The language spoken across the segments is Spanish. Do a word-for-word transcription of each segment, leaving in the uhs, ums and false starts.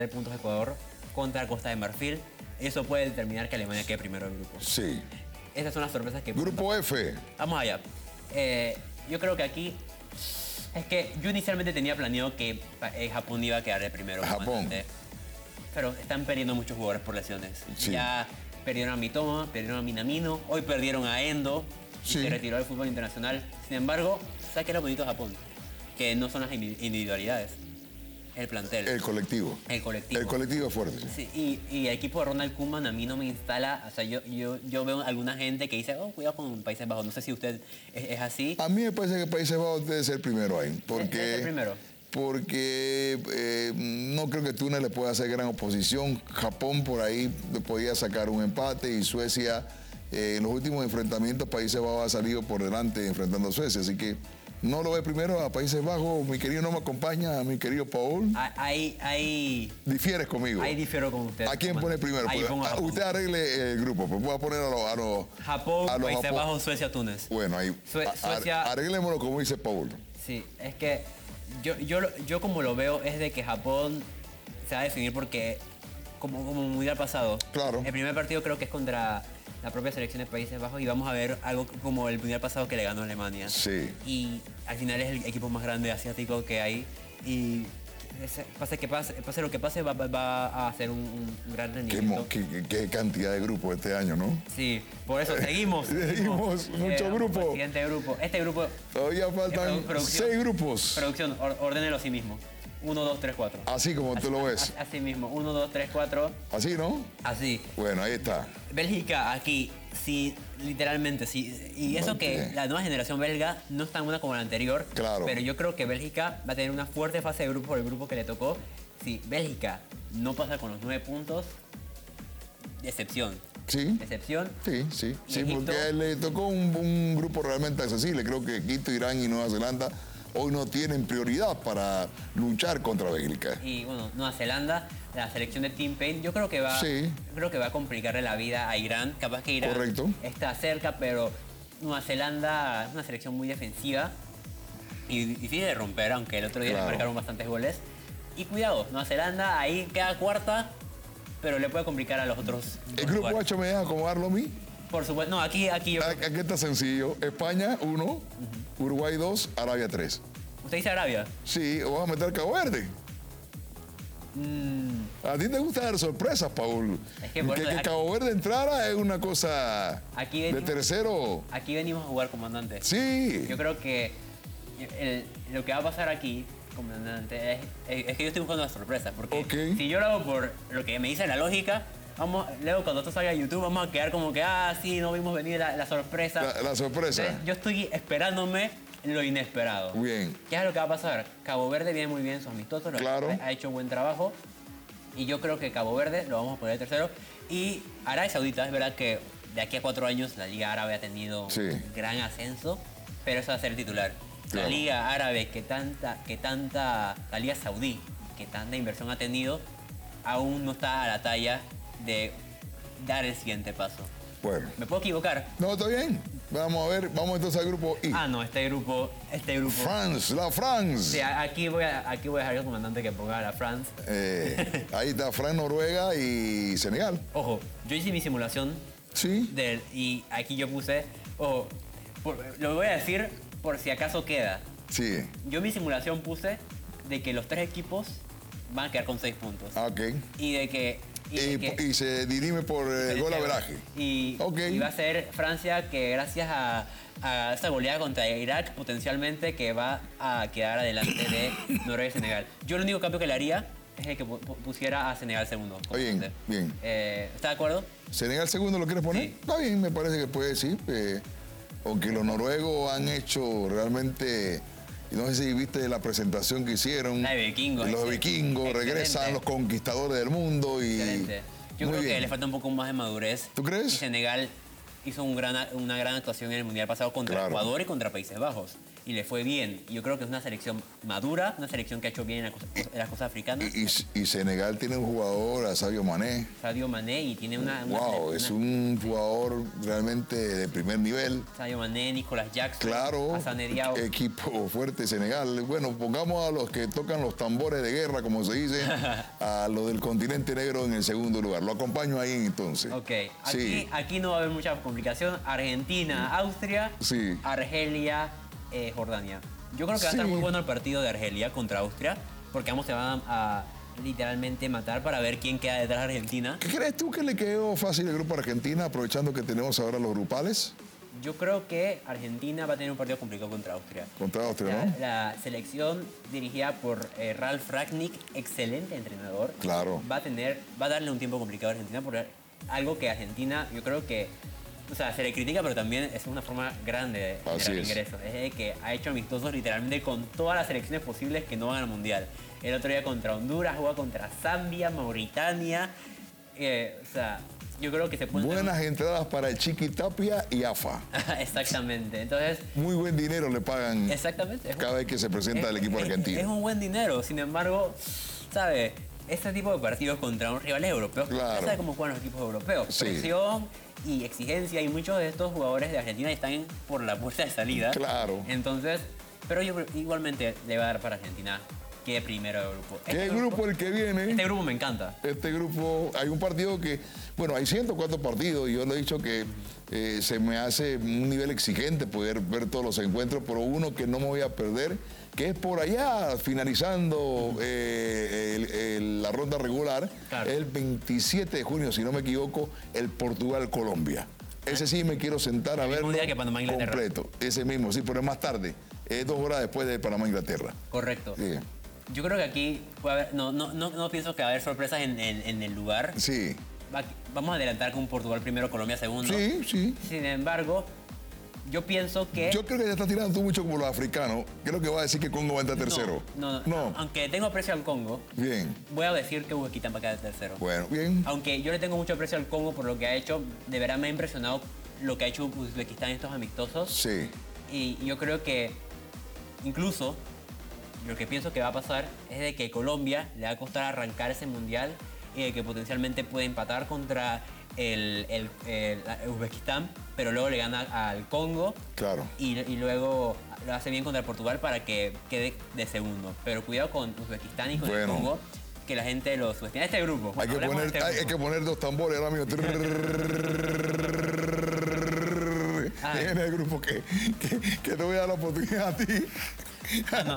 de puntos Ecuador contra Costa de Marfil. Eso puede determinar que Alemania quede primero del grupo. Sí. Esas son las sorpresas que... Grupo F. Vamos allá. Eh, yo creo que aquí... Es que yo inicialmente tenía planeado que eh, Japón iba a quedar de primero. Japón. Pero están perdiendo muchos jugadores por lesiones. Sí. Ya perdieron a Mitoma, perdieron a Minamino, hoy perdieron a Endo, Sí. y se retiró del fútbol internacional. Sin embargo, ¿sabes qué es lo bonito de Japón? Que no son las individualidades, el plantel. El colectivo. El colectivo. El colectivo es fuerte. Sí. Sí, y, y el equipo de Ronald Koeman a mí no me instala, o sea, yo, yo, yo veo alguna gente que dice, oh, cuidado con Países Bajos, no sé si usted es, es así. A mí me parece que Países Bajos debe ser primero ahí. Porque, Debe ser primero. Porque eh, no creo que Túnez le pueda hacer gran oposición. Japón por ahí le podía sacar un empate y Suecia, eh, en los últimos enfrentamientos, Países Bajos ha salido por delante enfrentando a Suecia. Así que no lo ve primero a Países Bajos. Mi querido no me acompaña, mi querido Paul. Ahí, ahí, Difieres conmigo. ahí difiero con usted. ¿A quién Koeman. pone primero? Ahí Pues, pongo a a- Japón. usted arregle el grupo. Pues voy a poner a los... A los Japón, a los Países Japón. Bajos, Suecia, Túnez. Bueno, ahí. Sue- a- ar- Suecia- arreglémoslo como dice Paul. Sí, es que yo, yo, yo como lo veo es de que Japón se va a definir porque, como, como mundial pasado, Claro. el primer partido creo que es contra la propia selección de Países Bajos y vamos a ver algo como el mundial pasado que le ganó a Alemania. Sí. Y al final es el equipo más grande asiático que hay y ese- pase, que pase, pase lo que pase va, va- va a ser un, un gran Qué, rendimiento. mo- qué- qué- qué cantidad de grupos este año, ¿no? Sí, por eso seguimos. Seguimos, mucho vamos grupo. por el Siguiente grupo. Este grupo, Todavía faltan Eh, produ- producción. seis grupos. producción, or- ordénelo así mismo. uno, dos, tres, cuatro. Así como tú lo ves. Así mismo, uno, dos, tres, cuatro, Así, ¿no? así. Bueno, ahí está. Bélgica aquí, sí, literalmente, sí. Y eso que Ok. la nueva generación belga no es tan buena como la anterior. Claro. Pero yo creo que Bélgica va a tener una fuerte fase de grupo por el grupo que le tocó. Si Bélgica no pasa con los nueve puntos, decepción. Sí. Decepción. Sí, sí, ¿Y sí, Egipto? porque le tocó un, un grupo realmente accesible. Creo que Egipto, Irán y Nueva Zelanda hoy no tienen prioridad para luchar contra Bélgica. Y bueno, Nueva Zelanda, la selección de Team Paine, yo creo que va, Sí. creo que va a complicarle la vida a Irán. Capaz que Irán Correcto. está cerca, pero Nueva Zelanda es una selección muy defensiva y difícil de romper, aunque el otro día Claro. le marcaron bastantes goles. Y cuidado, Nueva Zelanda ahí queda cuarta, pero le puede complicar a los otros. El dos grupo lugares. H me deja acomodarlo a mí. Por supuesto, no, aquí, aquí yo. Aquí está sencillo. España, uno. Uruguay, dos. Arabia, tres. ¿Usted dice Arabia? Sí, o vas a meter Cabo Verde. Mm, A ti te gusta dar sorpresas, Paul. Es que por que, eso- que Cabo Verde entrara es una cosa Aquí de venimos- tercero. aquí venimos a jugar, comandante. Sí. Yo creo que el- lo que va a pasar aquí, comandante, es, es que yo estoy buscando las sorpresas. Porque Ok. si yo lo hago por lo que me dice la lógica, vamos, luego cuando esto salga a YouTube vamos a quedar como que, ah, sí, no vimos venir la, la sorpresa. La, la sorpresa. Entonces, yo estoy esperándome lo inesperado. Bien. ¿Qué es lo que va a pasar? Cabo Verde viene muy bien, sus amistosos, lo- Claro. ha hecho buen trabajo. Y yo creo que Cabo Verde lo vamos a poner tercero. Y Arabia Saudita, es verdad que de aquí a cuatro años la Liga Árabe ha tenido Sí. un gran ascenso, pero eso va a ser el titular. Claro. La Liga Árabe, que tanta, que tanta, la Liga Saudí, que tanta inversión ha tenido, aún no está a la talla de dar el siguiente paso. Bueno. ¿Me puedo equivocar? No, está bien. Vamos a ver. Vamos entonces al grupo I. Ah, no, este grupo, este grupo. France, la France. Sí, a- aquí voy a, aquí voy a dejar al comandante que ponga a la France. Eh, ahí está France, Noruega y Senegal. Ojo, yo hice mi simulación Sí. del, y aquí yo puse, ojo, por- lo voy a decir por si acaso queda. Sí. Yo en mi simulación puse de que los tres equipos van a quedar con seis puntos. Ah, ok. Y de que... y de Y, que- y se dirime por el gol averaje. Y, Ok. y va a ser Francia que gracias a, a esta goleada contra Irak potencialmente que va a quedar adelante de Noruega y Senegal. Yo el único cambio que le haría es el que pu- pu- pusiera a Senegal segundo. Bien, comandante. bien. Eh, ¿Está de acuerdo? ¿Senegal segundo lo quieres poner? Sí. Está bien, me parece que puede, sí. eh, aunque los noruegos han hecho realmente... No sé si viste la presentación que hicieron. La de vikingos, Los ese. vikingos, Excelente. regresan los conquistadores del mundo y... Excelente. Yo Muy creo bien. que le falta un poco más de madurez. ¿Tú crees? Y Senegal hizo un gran, una gran actuación en el Mundial pasado contra Claro. Ecuador y contra Países Bajos. y le fue bien. Y yo creo que es una selección madura, una selección que ha hecho bien en, la cosa- en las cosas africanas. Y, y Senegal tiene un jugador, a Sadio Mané. Sadio Mané y tiene una... una Wow, una- es un jugador realmente de primer nivel. Sadio Mané, Nicolas Jackson, Claro, Hassan Diao. equipo fuerte Senegal. Bueno, pongamos a los que tocan los tambores de guerra, como se dice, a los del continente negro en el segundo lugar. Lo acompaño ahí entonces. Ok, aquí, Sí. aquí no va a haber mucha complicación. Argentina, Austria, Sí. Argelia, eh, Jordania. Yo creo que va a estar Sí. muy bueno el partido de Argelia contra Austria, porque ambos se van a, a literalmente matar para ver quién queda detrás de Argentina. ¿Qué crees tú que le quedó fácil el grupo a Argentina, aprovechando que tenemos ahora los grupales Yo creo que Argentina va a tener un partido complicado contra Austria. contra Austria, La, no? la selección dirigida por eh, Ralf Rangnick, excelente entrenador, Claro. va a tener, va a darle un tiempo complicado a Argentina por algo que Argentina, yo creo que, o sea, se le critica, pero también es una forma grande de Así generar es. ingresos. Es de que ha hecho amistosos literalmente con todas las selecciones posibles que no van al mundial. El otro día contra Honduras, juega contra Zambia, Mauritania, eh, o sea, yo creo que se puede. Buenas entradas para el Chiqui Tapia y A F A. Exactamente. Entonces, Muy buen dinero le pagan exactamente. es un- cada vez que se presenta el equipo es- argentino. Es un buen dinero, sin embargo, ¿sabe? Este tipo de partidos contra un rival europeo, Claro. ya sabe cómo juegan los equipos europeos. Sí. Presión y exigencia, y muchos de estos jugadores de Argentina están por la puerta de salida. Claro. Entonces, pero yo igualmente le va a dar para Argentina que primero del grupo. ¿Qué grupo el que viene? Este grupo me encanta. Este grupo, hay un partido que, bueno, hay ciento cuatro partidos y yo le he dicho que eh, se me hace un nivel exigente poder ver todos los encuentros, pero uno que no me voy a perder, que es por allá, finalizando eh, el- el- la ronda regular, Claro. el veintisiete de junio, si no me equivoco, el Portugal-Colombia. Ese sí me quiero sentar a El mismo verlo día que Panamá-Inglaterra. completo. Ese mismo, sí, pero es más tarde, es dos horas después de Panamá-Inglaterra. Correcto. Sí. Yo creo que aquí puede haber, no, no, no, no pienso que va a haber sorpresas en, en- en el lugar. Sí, Va- Vamos a adelantar con Portugal primero, Colombia segundo. sí, sí. Sin embargo, yo pienso que... Yo creo que ya está tirando tú mucho como los africanos. Creo que va a decir que Congo va a entrar tercero. No, no, No. Aunque tengo aprecio al Congo, Bien. voy a decir que Uzbekistán va a quedar tercero. Bueno, bien. Aunque yo le tengo mucho aprecio al Congo por lo que ha hecho, de verdad me ha impresionado lo que ha hecho Uzbekistán en estos amistosos. Sí. Y yo creo que incluso lo que pienso que va a pasar es de que Colombia le va a costar arrancar ese mundial y de que potencialmente puede empatar contra el, el- el- la- Uzbekistán, pero luego le gana al Congo Claro. y, y luego lo hace bien contra Portugal para que quede de segundo. Pero cuidado con Uzbekistán y con el Bueno. Congo, que la gente lo subestima. Este grupo. Hay que, hablemos de poner, este hay, hay grupo. que poner dos tambores ahora mismo. Ay. En el grupo que, que, que te voy a dar la oportunidad a ti. No.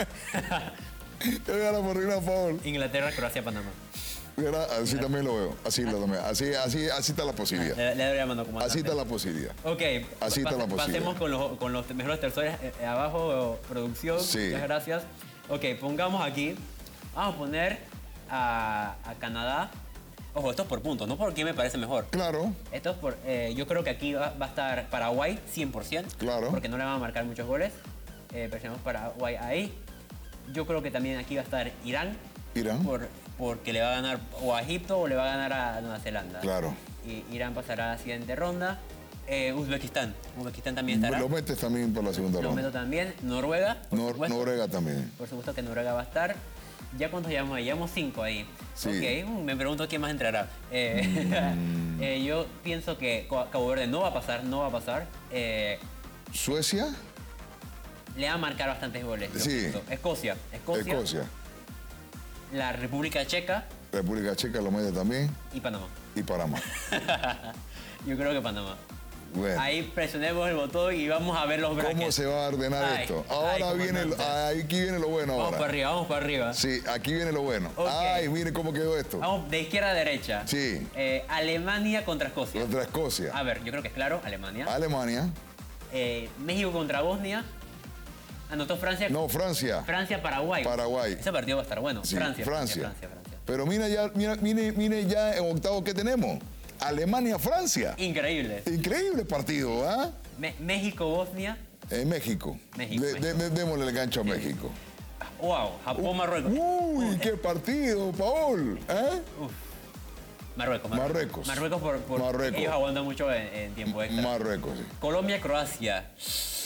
Te voy a dar la oportunidad, por favor. Inglaterra, Croacia, Panamá. ¿Verdad? Así también lo veo. Así lo también. Así, así, así está la posibilidad. Le, le doy la mano como Así antes. está la posibilidad. Ok, Así está pas- la posibilidad. pasemos con los, con los mejores terceros eh, eh, abajo, producción. Sí. Muchas gracias. Ok, pongamos aquí. Vamos a poner a, a Canadá. Ojo, esto es por puntos, no por quién me parece mejor. Claro. Esto es por. eh, yo creo que aquí va, va a estar Paraguay cien por ciento. Claro. Porque no le van a marcar muchos goles. Eh, presionamos Paraguay ahí. Yo creo que también aquí va a estar Irán. Irán. Por, porque le va a ganar o a Egipto o le va a ganar a Nueva Zelanda. Claro. Y Irán pasará a la siguiente ronda. Eh, Uzbekistán. Uzbekistán también estará. Lo metes también por la segunda Lo ronda. meto también. Noruega. Por, Nor- supuesto. Noruega también. Por supuesto que Noruega va a estar. ¿Ya cuántos llevamos ahí? Llevamos cinco ahí. Sí. Ok, mm, me pregunto quién más entrará. Eh, eh, yo pienso que Co- Cabo Verde no va a pasar, no va a pasar. Eh, Suecia, le va a marcar bastantes goles. yo Sí. pienso. Escocia. Escocia. Escocia, La República Checa República Checa lo mete también y Panamá. y Panamá. Yo creo que Panamá. Bueno. Ahí presionemos el botón y vamos a ver los brackets. ¿Cómo se va a ordenar Ay, esto? ay, Ahora viene, el- comandante. aquí viene lo bueno Vamos ahora. para arriba, vamos para arriba. Sí, aquí viene lo bueno. Ok. Ay, miren cómo quedó esto. Vamos de izquierda a derecha. Sí. Eh, Alemania contra Escocia. Contra Escocia. A ver, yo creo que es claro, Alemania. Alemania. Eh, México contra Bosnia. Anotó Francia. No, Francia. Francia, Paraguay. Paraguay. Ese partido va a estar bueno. Sí, Francia, Francia. Francia, Francia, Francia. Pero mira ya, mira, mire, mire ya en octavo que tenemos. Alemania-Francia. Increíble. Increíble partido, ¿ah? Me- México, Bosnia. En México. México, De- de- México. démosle el gancho a México. Wow, Japón, Marruecos. Uy, qué partido, Paul. ¿Eh? Marruecos, Marruecos. Marruecos por, por- Marruecos. ellos aguantan mucho en, en tiempo extra. Marruecos, sí. Colombia, Croacia.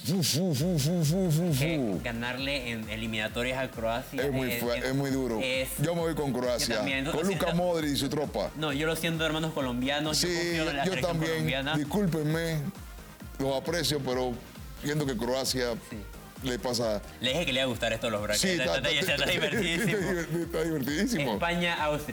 fu, fu, fu, fu, fu, fu, Que fu. ganarle en eliminatorias a Croacia Es muy, fue- es muy duro. es- Yo me voy con Croacia, Yo también. con Lo Luka siento. Modric y su tropa. No, yo lo siento, hermanos colombianos. Sí, yo confío en la yo selección también. colombiana. Discúlpenme, los aprecio, pero siento que Croacia Sí. le pasa. Le dije que le iba a gustar esto a los brackets. Sí, está, está- está- está divertidísimo. Está divertidísimo. España, Austria.